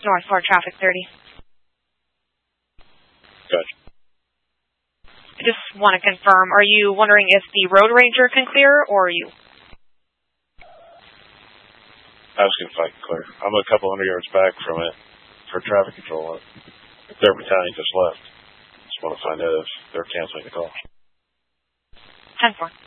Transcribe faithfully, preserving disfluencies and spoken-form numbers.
North for traffic thirty. Gotcha. I just want to confirm, are you wondering if the road ranger can clear, or you? I was going to fight clear. I'm a couple hundred yards back from it for traffic control. Their battalion just left. Just want to find out if they're canceling the call. ten four.